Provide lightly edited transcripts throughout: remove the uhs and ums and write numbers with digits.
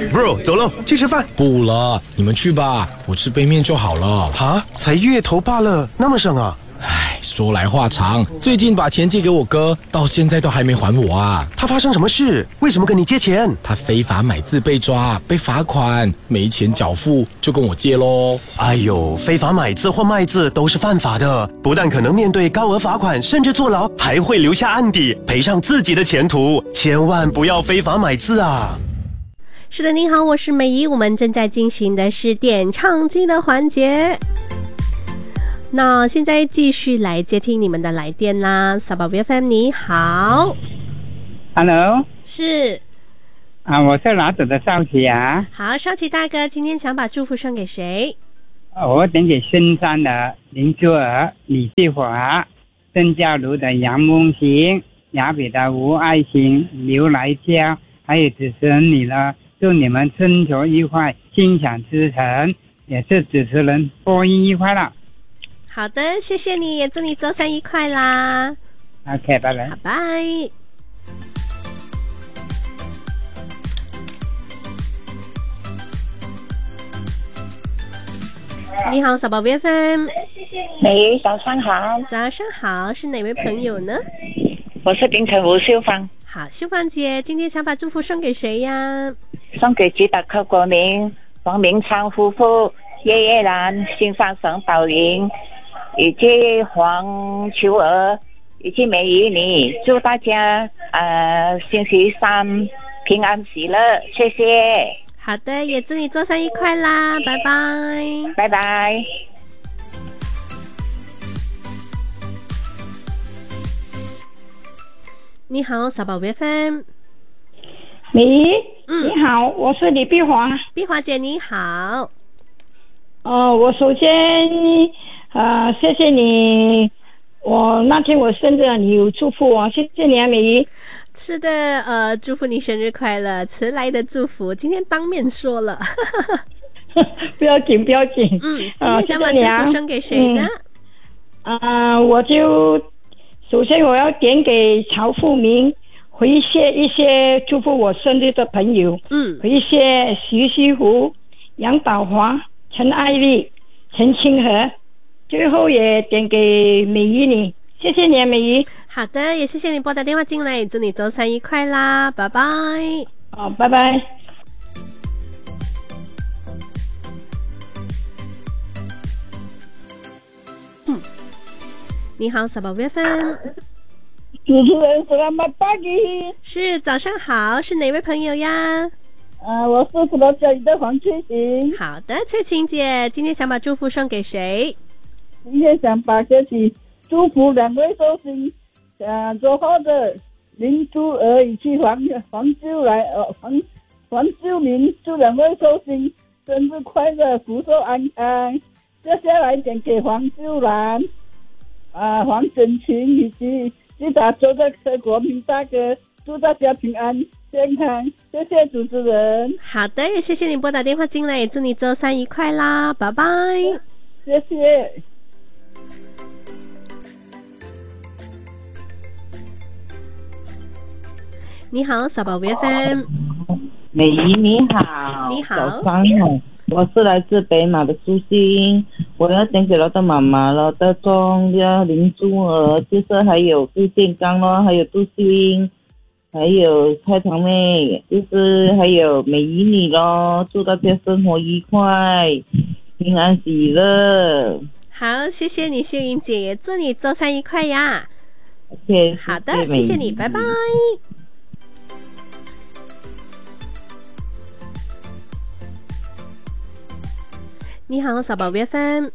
Bro， 走喽，去吃饭。 不了，你们去吧，我吃杯面就好了。 哈，才月头罢了，那么省啊？ 唉，说来话长，最近把钱借给我哥，到现在都还没还我啊。 他发生什么事？为什么跟你借钱？ 他非法买字被抓，被罚款，没钱缴付，就跟我借咯。 哎呦，非法买字或卖字都是犯法的，不但可能面对高额罚款，甚至坐牢，还会留下案底，赔上自己的前途。千万不要非法买字啊！ 是的，您好，我是美仪，我们正在进行的是点唱机的环节。那现在继续来接听你们的来电啦。Sabah FM 你好 ，Hello， 是我是老子的少奇啊。 好，少奇大哥，今天想把祝福送给谁？ 我点给深山的林珠儿、李继华、郑家庐的杨梦行、雅北的吴爱心、刘来娇，还有主持人你呢，祝你们春秋愉快，心想事成，也是主持人播音愉快了。 好的，谢谢你，也祝你周三愉快啦。 OK， 拜拜。 好，拜。你好，Sabah FM。 美，早上好。 早上好，是哪位朋友呢？ 我是凌晨吴秀芳。 好，秀芳姐，今天想把祝福送给谁呀？ 送给吉打克国民、王明昌夫妇、叶叶兰、新上省宝云，以及黄秋儿，以及美仪你，祝大家星期三平安喜乐，谢谢。 好的，也祝你周三愉快啦，拜拜， 拜拜。 你好，Sabah FM。 你好，我是李碧华。 碧华姐你好。 我首先谢谢你，那天我生日你有祝福我，谢谢你啊，美仪。 是的，祝福你生日快乐，迟来的祝福，今天当面说了。 不要紧，不要紧。 今天想把祝福送给谁呢？ 我就首先我要点给曹富明，回谢一些祝福我生日的朋友。回谢徐西湖、杨宝华、陈爱丽、陈清和，最后也点给美仪你，谢谢你啊，美仪。 好的，也谢谢你拨打电话进来，祝你周三愉快啦，拜拜。 拜拜。 你好，Sabah FM。 主持人Selamat pagi。 是，早上好，是哪位朋友呀？ 我是普罗家里的黄翠琴。 好的，翠琴姐，今天想把祝福送给谁？ 今天想把歌曲祝福两位寿星，做好的林珠儿以及黄秀明，祝两位寿星生日快乐，福寿安康。接下来点给黄秀兰、黄整群以及吉打州的国民大哥，祝大家平安健康，谢谢主持人。 好的，也谢谢你拨打电话进来，祝你周三愉快啦，拜拜。 谢谢。 你好，Sabah FM。 美仪你好。 你好。 早上好，我是来自北马的苏欣，我要点给我的妈妈了，的中要林珠儿，就是还有杜建刚咯，还有杜秀英，还有蔡长妹，就是还有美仪你咯，祝大家生活愉快，平安喜乐。 好，谢谢你秀英姐，也祝你周三愉快呀。 OK， 好的，谢谢你，拜拜。你好，Sabah FM。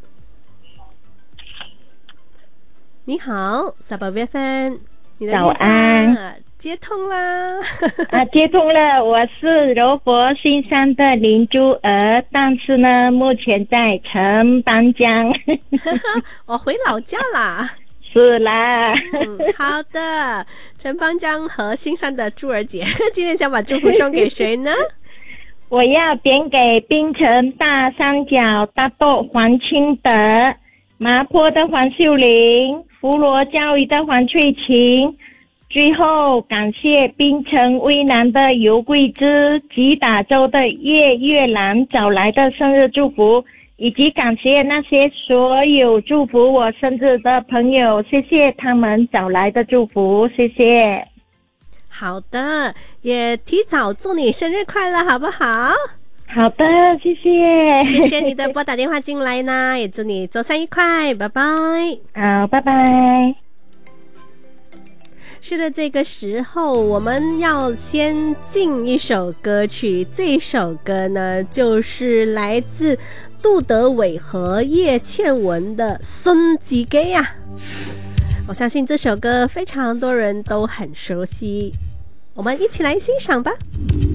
你好，Sabah FM。 早安。 接通啦！ 接通了，我是柔佛新山的林珠儿，但是呢，目前在陈邦江。 我回老家啦。 是啦。 好的，陈邦江和新山的珠儿姐，今天想把祝福送给谁呢？ 我要点给槟城大三角大豆黄清德、麻坡的黄秀玲、福罗教育的黄翠琴、 最后感谢槟城威南的尤桂枝、吉打州的叶兰找来的生日祝福，以及感谢那些所有祝福我生日的朋友，谢谢他们找来的祝福，谢谢。 好的，也提早祝你生日快乐，好不好？ 好的，谢谢。 谢谢你的拨打电话进来呢，也祝你周三愉快，拜拜。 好，拜拜。 是的，这个时候我们要先进一首歌曲，这首歌呢就是来自杜德伟和叶倩文的《孙子鸡》啊。我相信这首歌非常多人都很熟悉，我们一起来欣赏吧。